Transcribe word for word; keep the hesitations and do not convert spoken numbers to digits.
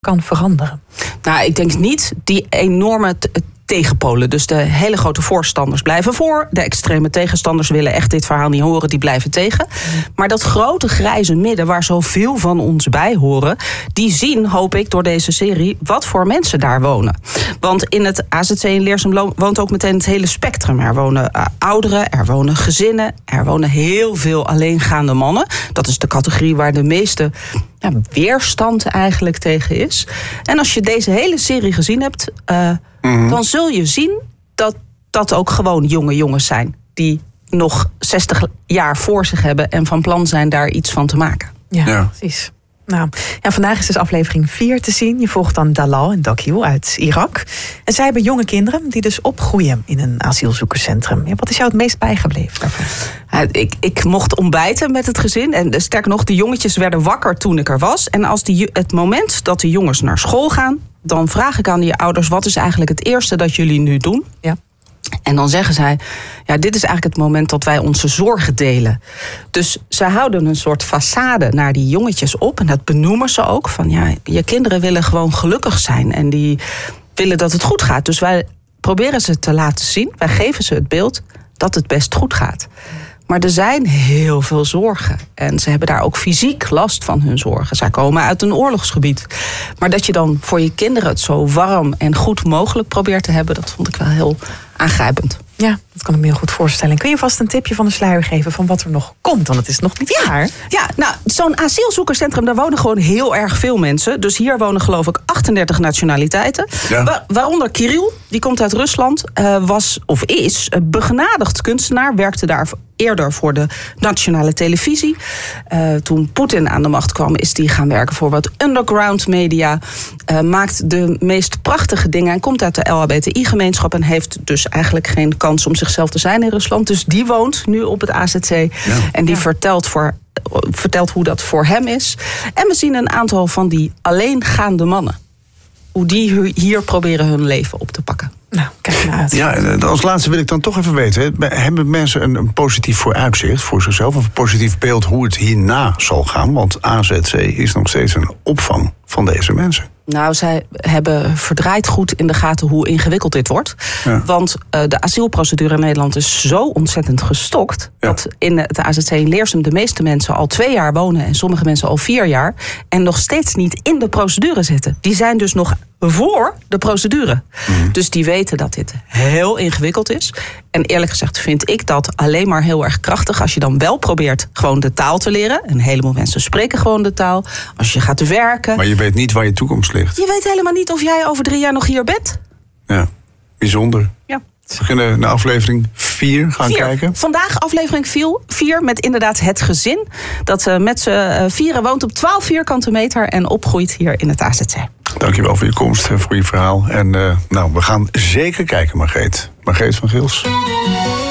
kan veranderen? Nou, ik denk niet die enorme t- tegenpolen. Dus de hele grote voorstanders blijven voor. De extreme tegenstanders willen echt dit verhaal niet horen. Die blijven tegen. Maar dat grote grijze midden waar zoveel van ons bij horen, die zien, hoop ik, door deze serie wat voor mensen daar wonen. Want in het A Z C in Leersum woont ook meteen het hele spectrum. Er wonen uh, ouderen, er wonen gezinnen, er wonen heel veel alleengaande mannen. Dat is de categorie waar de meeste ja, weerstand eigenlijk tegen is. En als je deze hele serie gezien hebt, Uh, Mm-hmm. dan zul je zien dat dat ook gewoon jonge jongens zijn die nog zestig jaar voor zich hebben en van plan zijn daar iets van te maken. Ja, ja. Precies. Nou, ja, vandaag is dus aflevering vier te zien. Je volgt dan Dalal en Dakhil uit Irak. En zij hebben jonge kinderen die dus opgroeien in een asielzoekerscentrum. Ja, wat is jou het meest bijgebleven daarvan? Ja, ik, ik mocht ontbijten met het gezin. En sterker nog, de jongetjes werden wakker toen ik er was. En als die, het moment dat de jongens naar school gaan, dan vraag ik aan die ouders, wat is eigenlijk het eerste dat jullie nu doen? Ja. En dan zeggen zij, ja, dit is eigenlijk het moment dat wij onze zorgen delen. Dus ze houden een soort façade naar die jongetjes op. En dat benoemen ze ook. Van ja, je kinderen willen gewoon gelukkig zijn. En die willen dat het goed gaat. Dus wij proberen ze te laten zien. Wij geven ze het beeld dat het best goed gaat. Maar er zijn heel veel zorgen. En ze hebben daar ook fysiek last van hun zorgen. Zij komen uit een oorlogsgebied. Maar dat je dan voor je kinderen het zo warm en goed mogelijk probeert te hebben, dat vond ik wel heel aangrijpend. Ja, dat kan ik me heel goed voorstellen. Kun je vast een tipje van de sluier geven van wat er nog komt? Want het is nog niet klaar. Ja, nou, zo'n asielzoekerscentrum, daar wonen gewoon heel erg veel mensen. Dus hier wonen geloof ik achtendertig nationaliteiten. Ja. Wa- waaronder Kirill, die komt uit Rusland, uh, was of is begenadigd kunstenaar. Werkte daar eerder voor de nationale televisie. Uh, toen Poetin aan de macht kwam, is hij gaan werken voor wat underground media. Uh, maakt de meest prachtige dingen en komt uit de L H B T I-gemeenschap en heeft dus eigenlijk geen kans om zichzelf te zijn in Rusland. Dus die woont nu op het A Z C. Ja. En die ja. vertelt, voor, vertelt hoe dat voor hem is. En we zien een aantal van die alleengaande mannen. Hoe die hier proberen hun leven op te pakken. Nou, kijk maar uit. Ja, als laatste wil ik dan toch even weten, hebben mensen een, een positief vooruitzicht voor zichzelf, of een positief beeld hoe het hierna zal gaan? Want A Z C is nog steeds een opvang van deze mensen. Nou, zij hebben verdraaid goed in de gaten hoe ingewikkeld dit wordt. Ja. Want uh, de asielprocedure in Nederland is zo ontzettend gestokt, ja. dat in het A Z C in Leersum de meeste mensen al twee jaar wonen en sommige mensen al vier jaar en nog steeds niet in de procedure zitten. Die zijn dus nog voor de procedure. Mm. Dus die weten dat dit heel ingewikkeld is. En eerlijk gezegd vind ik dat alleen maar heel erg krachtig als je dan wel probeert gewoon de taal te leren. Een heleboel mensen spreken gewoon de taal. Als je gaat werken. Maar je weet niet waar je toekomst ligt. Je weet helemaal niet of jij over drie jaar nog hier bent. Ja, bijzonder. Ja. We beginnen naar aflevering vier gaan vier. kijken. Vandaag aflevering vier met inderdaad het gezin. Dat uh, met z'n vieren woont op twaalf vierkante meter en opgroeit hier in het A Z C. Dankjewel voor je komst en voor je verhaal. En uh, nou, we gaan zeker kijken, Margreet. Margreet van Gils.